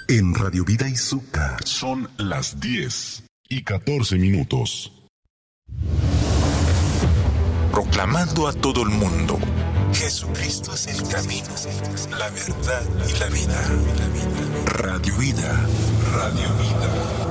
En Radio Vida Izúcar. Son las 10:14. Proclamando a todo el mundo: Jesucristo es el camino, la verdad y la vida. Radio Vida. Radio Vida.